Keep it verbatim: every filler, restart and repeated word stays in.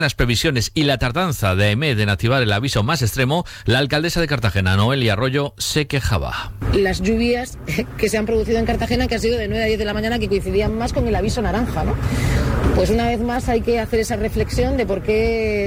Las previsiones y la tardanza de EMET en activar el aviso más extremo, la alcaldesa de Cartagena, Noelia Arroyo, se quejaba. Las lluvias que se han producido en Cartagena, que han sido de nueve a diez de la mañana, que coincidían más con el aviso naranja, ¿no? Pues una vez más hay que hacer esa reflexión de por qué